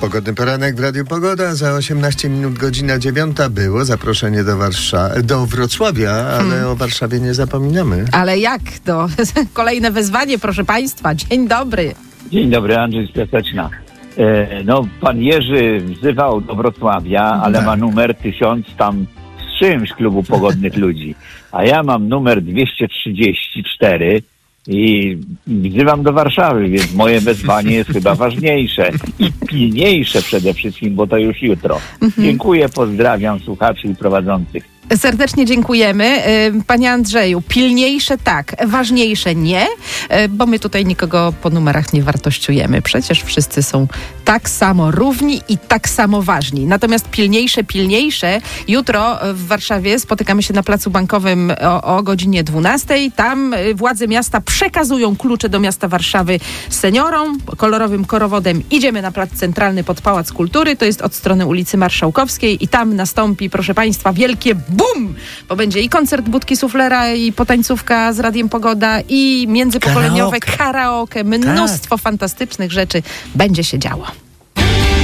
Pogodny poranek w Radiu Pogoda. Za 18 minut godzina 9 było zaproszenie do Wrocławia, ale o Warszawie nie zapominamy. Ale jak to? Kolejne wezwanie, proszę Państwa. Dzień dobry. Dzień dobry, Andrzej z Piaseczna. Pan Jerzy wzywał do Wrocławia, ale ma numer 1000 tam z czymś Klubu Pogodnych Ludzi. A ja mam numer 234 i wzywam do Warszawy, więc moje wezwanie jest chyba ważniejsze i pilniejsze przede wszystkim, bo to już jutro. Dziękuję, pozdrawiam słuchaczy i prowadzących. Serdecznie dziękujemy. Panie Andrzeju, pilniejsze tak, ważniejsze nie, bo my tutaj nikogo po numerach nie wartościujemy. Przecież wszyscy są tak samo równi i tak samo ważni. Natomiast pilniejsze, jutro w Warszawie spotykamy się na Placu Bankowym o godzinie 12. Tam władze miasta przekazują klucze do miasta Warszawy seniorom. Kolorowym korowodem idziemy na Plac Centralny pod Pałac Kultury. To jest od strony ulicy Marszałkowskiej i tam nastąpi, proszę Państwa, wielkie bum! Bo będzie i koncert Budki Suflera, i potańcówka z Radiem Pogoda, i międzypokoleniowe karaoke. Mnóstwo fantastycznych rzeczy będzie się działo.